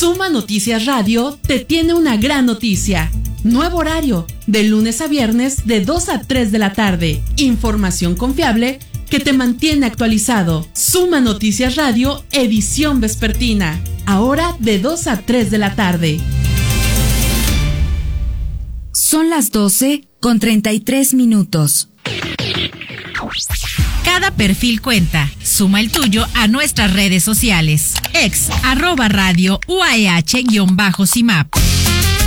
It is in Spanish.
Suma Noticias Radio te tiene una gran noticia. Nuevo horario, de lunes a viernes de 2 a 3 de la tarde. Información confiable que te mantiene actualizado. Suma Noticias Radio, edición vespertina. Ahora de 2 a 3 de la tarde. Son las 12:33. Cada perfil cuenta. Suma el tuyo a nuestras redes sociales. @radio UAEH-CIMAP.